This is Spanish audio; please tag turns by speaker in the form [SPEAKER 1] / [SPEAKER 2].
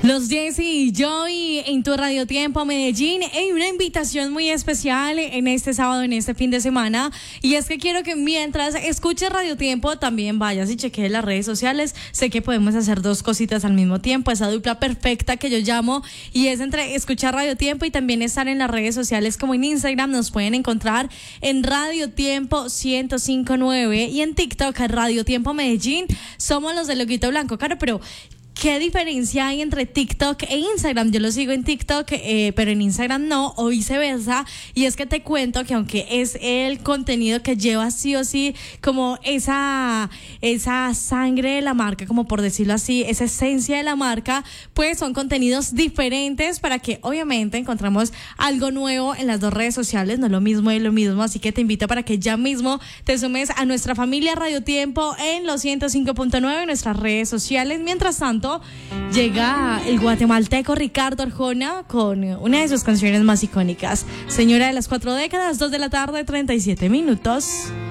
[SPEAKER 1] Los Jessy y Joey en tu Radio Tiempo Medellín. Hay una invitación muy especial en este sábado, en este fin de semana. Y es que quiero que mientras escuches Radio Tiempo, también vayas y cheques las redes sociales. Sé que podemos hacer dos cositas al mismo tiempo, esa dupla perfecta que yo llamo. Y es entre escuchar Radio Tiempo y también estar en las redes sociales, como en Instagram. Nos pueden encontrar en Radio Tiempo 1059 y en TikTok Radio Tiempo Medellín. Somos los del loguito blanco, claro, pero ¿qué diferencia hay entre TikTok e Instagram? Yo lo sigo en TikTok, pero en Instagram no, o viceversa. Y es que te cuento que aunque es el contenido que lleva sí o sí como esa sangre de la marca, como por decirlo así, esa esencia de la marca, pues son contenidos diferentes para que obviamente encontramos algo nuevo en las dos redes sociales, no lo mismo y lo mismo. Así que te invito para que ya mismo te sumes a nuestra familia Radio Tiempo en los 105.9 en nuestras redes sociales. Mientras tanto, llega el guatemalteco Ricardo Arjona con una de sus canciones más icónicas, Señora de las 4 décadas, 2 de la tarde, 37 minutos.